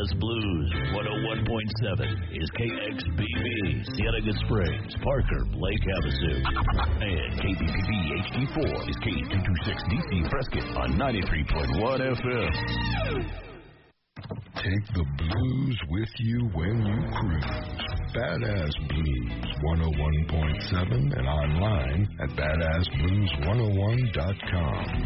Badass Blues 101.7 is KXBB, Cienega Springs, Parker, Lake Havasu. And KBPB HD4 is K226DC Prescott on 93.1 FM. Take the blues with you when you cruise. Badass Blues 101.7 and online at badassblues101.com.